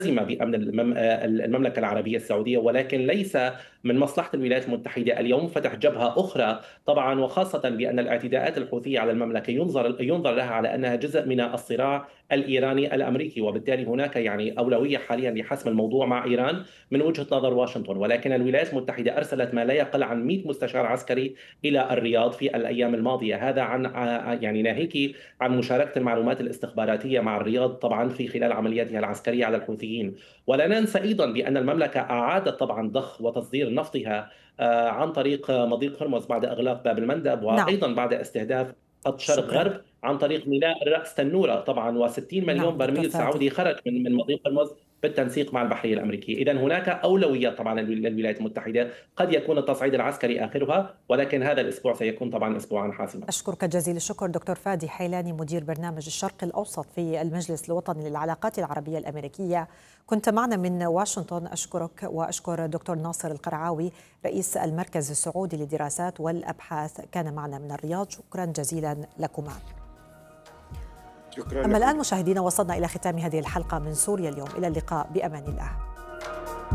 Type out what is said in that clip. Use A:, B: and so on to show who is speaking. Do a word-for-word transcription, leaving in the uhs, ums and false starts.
A: بأمن المم- المملكة العربية السعودية، ولكن ليس من مصلحة الولايات المتحدة اليوم فتح جبهة أخرى طبعا، وخاصة بأن الاعتداءات الحوثية على المملكة ينظر ينظر لها على أنها جزء من الصراع الإيراني الأمريكي، وبالتالي هناك يعني أولوية حاليا لحسم الموضوع مع إيران من وجهة نظر واشنطن. ولكن الولايات المتحدة أرسلت ما لا يقل عن مئة مستشار عسكري إلى الرياض في الأيام الماضية، هذا عن يعني ناهيك عن مشاركة المعلومات الاستخباراتية مع الرياض طبعا في خلال عملياتها العسكرية على الحوثيين. ولا ننسى أيضا بأن المملكة أعادت طبعا ضخ وتصدير نفطها آه، عن طريق مضيق هرمز بعد إغلاق باب المندب،
B: نعم.
A: وأيضا بعد استهداف خط شرق
B: شكرا.
A: غرب عن طريق ميناء رأس تنورة طبعا، و60
B: نعم
A: مليون
B: دكتور
A: برميل
B: فادي.
A: سعودي خرج من من مضيق هرمز بالتنسيق مع البحرية الأمريكية. إذا هناك أولوية طبعا للولايات المتحدة، قد يكون التصعيد العسكري آخرها، ولكن هذا الأسبوع سيكون طبعا أسبوعا حاسما.
B: أشكرك جزيل الشكر دكتور فادي حيلاني، مدير برنامج الشرق الأوسط في المجلس الوطني للعلاقات العربية الأمريكية، كنت معنا من واشنطن. أشكرك وأشكر دكتور ناصر القرعاوي رئيس المركز السعودي للدراسات والأبحاث، كان معنا من الرياض. شكرا جزيلا لكما.
C: شكرا
B: أما
C: لكم.
B: الآن مشاهدينا، وصلنا إلى ختام هذه الحلقة من سوريا اليوم. إلى اللقاء بأمان الله.